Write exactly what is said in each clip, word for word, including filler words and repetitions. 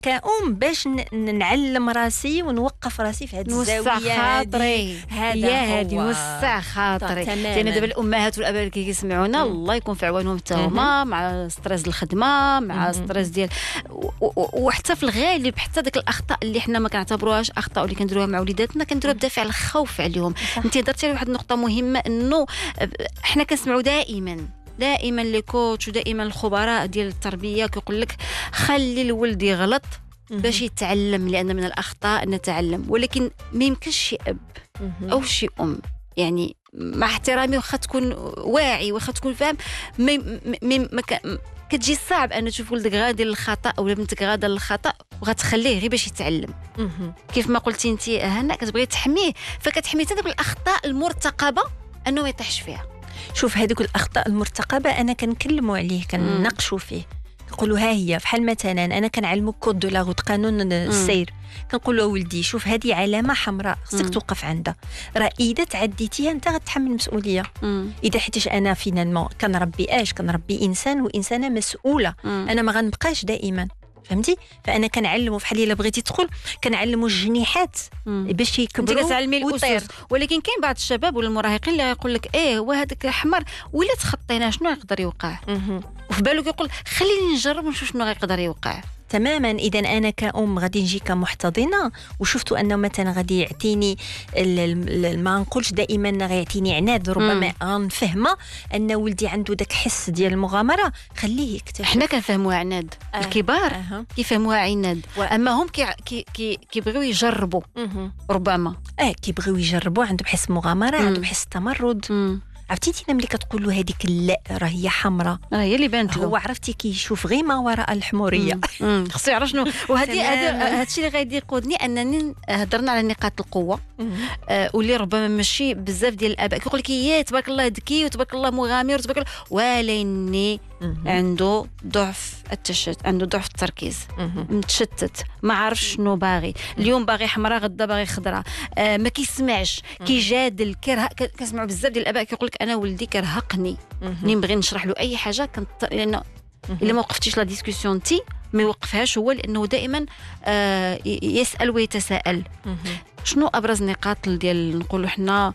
كأم باش نعلم راسي ونوقف راسي في هذه الزاويه خاطري هذا يا هادي نوسع خاطري. لان دابا الامهات والاباء اللي كيسمعونا الله يكون في عوانهم حتى هما مع ستريس الخدمه مع ستريس ديال وحتى في الغالب حتى داك الاخطاء اللي حنا ما كنعتبروهاش اخطاء واللي كنديروها مع وليداتنا كنديروها بدافع الخوف عليهم. انت هضرتي على واحد النقطه مهمه انه حنا كنسمعوا دائما دائما لي كوتش ودائما الخبراء ديال التربيه كيقول لك خلي الولد يغلط باش يتعلم لان من الاخطاء نتعلم. ولكن ما يمكنش شي اب او شي ام يعني مع احترامي واخا تكون واعي واخا تكون فاهم ما ما كتجي صعب ان تشوف ولدك غادي للخطا او بنتك غاده للخطا وغتخليه غير باش يتعلم. كيف ما قلتي انت هنا كتبغي تحميه فكتحمي حتى داك الاخطاء المرتقبه انه ما يطيحش فيها. شوف هذوك الاخطاء المرتقبه انا كنكلموا عليه كنناقشوا فيه نقولوا ها هي بحال مثلا انا كنعلمك كود دو لا روت قانون السير كنقول له ولدي شوف هذه علامه حمراء خصك توقف عندها راه اذا تعديتيها انت غتحمل المسؤوليه. اذا حيتاش انا فينالمون كنربي اش كنربي انسان وانسانه مسؤوله مم. انا ما غنبقاش دائما فهمتي فانا كنعلمه بحال الا بغيتي تدخل كنعلموا الجنيحات باش يكبروا كتعلمي الاسس. ولكن كاين بعض الشباب ولا المراهقين اللي يقول لك ايه هو هذاك احمر ولا تخطينا شنو يقدر يوقع وفي بالو كيقول خليني نجرب ونشوف شنو غيقدر يوقع. تماما. اذا انا كأم غادي نجي كمحتضنه وشفتوا انه مثلا غادي يعطيني ما نقولش دائما غيعطيني عناد ربما غنفهمه ان ولدي عنده داك حس ديال المغامره خليه يكتشف. حنا كنفهموها عناد آه. الكبار آه. كيفهموها عناد و... اما هم كي كي كيبغيو يجربوا مه. ربما اه كيبغيو يجربوا عندهم حس مغامره عندهم حس تمرد مه. عرفتي ملي كتقول له هذيك لا راه هي حمراء راه هي اللي بانت له هو عرفتي كيشوف غير ما وراء الحموريه خصو يعرف شنو. وهذه هذا الشيء اللي غادي يقودني انني هضرنا على نقاط القوه آه واللي ربما ماشي بزاف ديال الاباء كيقول لك يا تبارك الله ذكي وتبارك الله مغامر وتبارك الله ولكن عنده ضعف التشتت عنده ضعف التركيز متشتت ما عارفش شنو باغي اليوم باغي حمراء غدا باغي خضراء آه ما كيسمعش كيجادل كره كنسمعوا بزاف ديال الاباء كيقول لك انا ولدي كرهقني ملي نبغي نشرح له اي حاجه كنت لانه الا ما وقفتيش لا ديسكوسيون تي ما يوقفهاش هو لانه دائما آه يسال ويتساءل. شنو ابرز نقاط ديال نقولوا حنا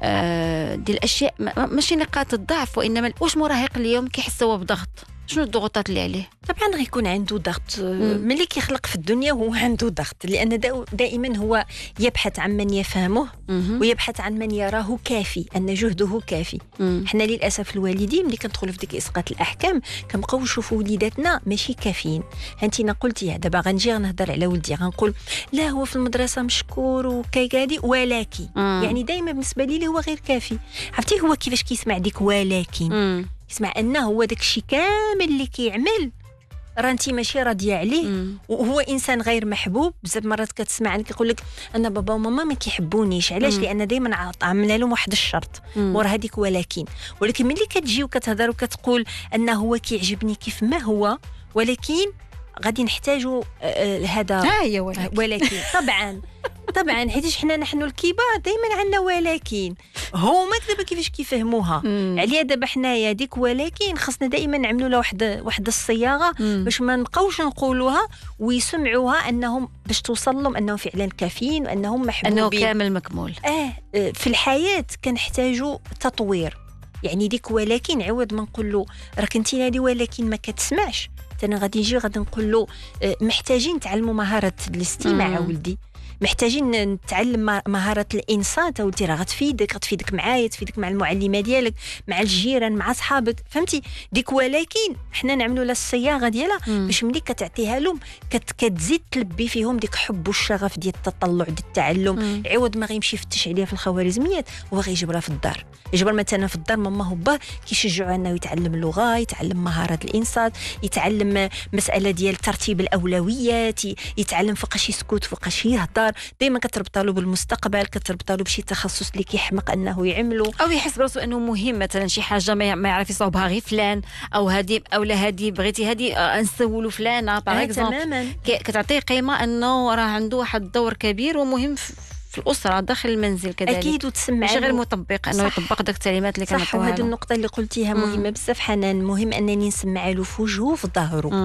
آه ديال الاشياء ماشي نقاط الضعف وانما واش مراهق اليوم كيحس هو بضغط شنو الضغوطات اللي عليه؟ طبعا غيكون عنده ضغط ملي كيخلق في الدنيا هو عنده ضغط لان دائما هو يبحث عن من يفهمه ويبحث عن من يراه كافي ان جهده كافي. حنا للاسف الوالدين ملي كندخلوا في ديك اسقاط الاحكام كنبقاو نشوفوا وليداتنا ماشي كافيين. انت قلتي دابا غنجي غنهضر على ولدي غنقول لا هو في المدرسه مشكور وكيكادي ولكن مم. يعني دائما بالنسبه لي هو غير كافي. عرفتي هو كيفاش كيسمع ديك ولكن مم. يسمع انه هو داك الشيء كامل اللي كيعمل راه انت ماشي راضيه عليه مم. وهو انسان غير محبوب. بزاف مرات كتسمع عنك كيقول لك انا بابا وماما ما كيحبونيش علاش مم. لان دائما عامله لهم واحد الشرط مور هذيك ولكن ولكن ملي كتجي وكتهضر وكتقول انه هو كيعجبني كيف ما هو ولكن غادي نحتاجوا آه هذا ها هي ولكن, ولكن. طبعا طبعا حيت حنا نحن الكبار دائما عندنا ولكن هما دابا كيفاش كيفهموها عليا دابا حنايا ديك ولكن خصنا دائما نعملوا لها واحد واحد الصياغه باش ما نبقاوش نقولوها ويسمعوها انهم باش توصل لهم انهم فعلا كافيين وانهم محبوبين انه كامل مكمول. اه في الحياه كنحتاجوا تطوير يعني ديك ولكن عوض ما نقول له راك انت هذه ولكن ما كتسمعش انا غادي نجي غادي نقول له محتاجين نتعلموا مهاره الاستماع ولدي محتاجين نتعلم مهاره الانصات ولدي راه غتفيدك غتفيدك معايا تفيدك مع المعلمه ديالك مع الجيران مع صحابك فهمتي ديك ولكن حنا نعملوا لها الصياغه ديالها باش ملي كتعطيها لهم كت كتزيد تلبي فيهم ديك حب والشغف ديال التطلع ديال التعلم مم. عوض ما غيمشي يفتش عليها في الخوارزميات هو غيجبرها في الدار يجبر مثلا في الدار ماما وباه كيشجعوا انه يتعلم اللغه يتعلم مهاره الانصات يتعلم مساله ديال ترتيب الاولويات يتعلم فوقاش يسكت فوقاش يهضر دائما كتربط له بالمستقبل كتربط له بشي تخصص اللي كيحمق انه يعمله او يحس براسو انه مهم مثلا شي حاجه ما يعرف يصاوبها غير فلان او هذه او لا هذه بغيتي هذه نسولوا فلانه باغ اكزومبل كتعطيه قيمه انه راه عنده واحد الدور كبير ومهم في الاسره داخل المنزل كذلك اكيد وتسمع ماشي غير مطبق انه يطبق داك التعليمات اللي كنعطيوها صح. وهذه النقطه اللي قلتيها مهمه بزاف حنان مهم انني نسمع له في وجهه وفي ظهره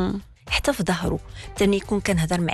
حتى في ظهره، مثلا يكون كنهضر مع